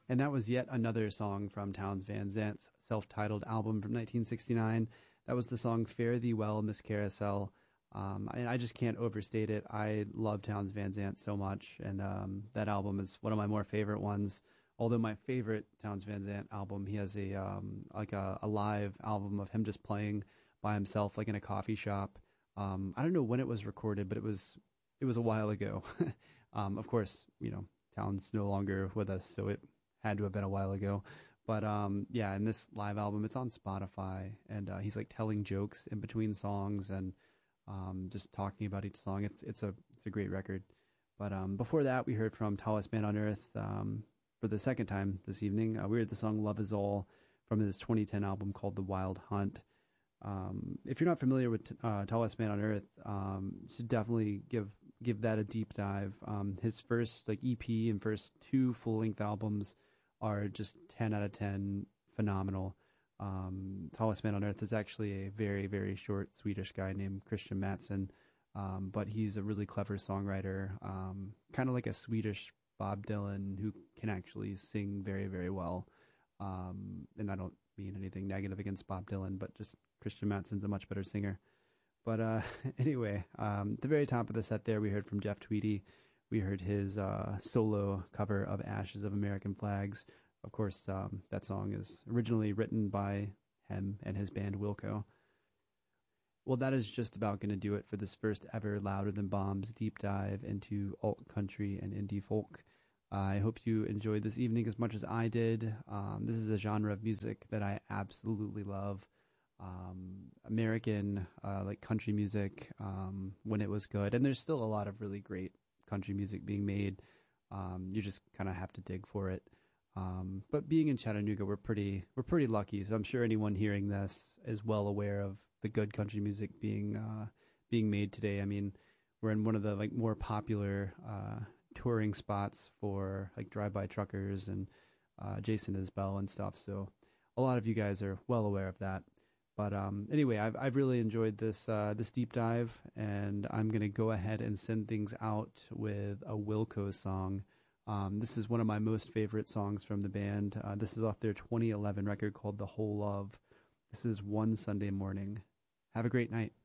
And that was yet another song from Townes Van Zant's self-titled album from 1969. That was the song Fare Thee Well, Miss Carousel. And I just can't overstate it. I love Townes Van Zant so much, and that album is one of my more favorite ones. Although my favorite Townes Van Zant album, he has a live album of him just playing by himself, like in a coffee shop. I don't know when it was recorded, but it was a while ago. Of course, Townes no longer with us, so it had to have been a while ago. But yeah, in this live album, it's on Spotify, and he's like telling jokes in between songs and just talking about each song. It's a great record. But before that, we heard from Tallest Man on Earth for the second time this evening. We heard the song Love Is All from his 2010 album called The Wild Hunt. If you're not familiar with Tallest Man on Earth, you should definitely give that a deep dive. His first EP and first two full-length albums are just 10 out of 10 phenomenal. Tallest Man on Earth is actually a very, very short Swedish guy named Christian Mattsson, but he's a really clever songwriter, kind of like a Swedish Bob Dylan who can actually sing very, very well. And I don't mean anything negative against Bob Dylan, but just Christian Mattson's a much better singer. But anyway, at the very top of the set there, we heard from Jeff Tweedy. We heard his solo cover of Ashes of American Flags. Of course, that song is originally written by him and his band Wilco. Well, that is just about going to do it for this first ever Louder Than Bombs deep dive into alt country and indie folk. I hope you enjoyed this evening as much as I did. This is a genre of music that I absolutely love. American, like country music, when it was good. And there's still a lot of really great country music being made. You just kind of have to dig for it. But being in Chattanooga, we're pretty lucky. So I'm sure anyone hearing this is well aware of the good country music being made today. I mean, we're in one of the more popular touring spots for like drive-by truckers and Jason Isbell and stuff. So a lot of you guys are well aware of that. But anyway, I've really enjoyed this deep dive, and I'm gonna go ahead and send things out with a Wilco song. This is one of my most favorite songs from the band. This is off their 2011 record called The Whole Love. This is One Sunday Morning. Have a great night.